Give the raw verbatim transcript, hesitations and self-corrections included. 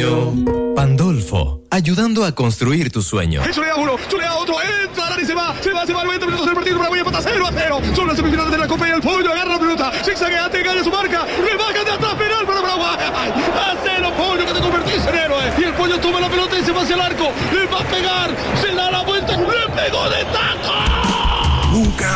sueño. Pandolfo, ayudando a construir tu sueño. Chulea uno, chulea otro, entra, Dani se va, se va, se va, noventa minutos del partido, Paraguay empata cero a cero. Son las semifinales de la Copa y el Pollo agarra la pelota, zigzagueante, engaña su marca, rebaja de atrás, penal para Paraguay. Hacelo, Pollo, que te convertís en héroe. Y el Pollo toma la pelota y se va hacia el arco, le va a pegar, se da la vuelta, le pegó de taco. Nunca